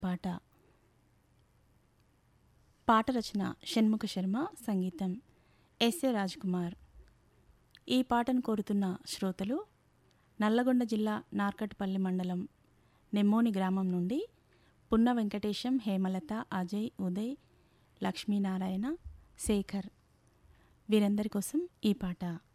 పాట. పాట రచన షణ్ముఖ శర్మ, సంగీతం ఎస్ఏ రాజ్కుమార్. ఈ పాటను కోరుతున్న శ్రోతలు నల్లగొండ జిల్లా నార్కట్పల్లి మండలం నెమ్మోని గ్రామం నుండి పున్న వెంకటేశం, హేమలత, అజయ్, ఉదయ్, లక్ష్మీనారాయణ, శేఖర్. వీరందరి కోసం ఈ పాట.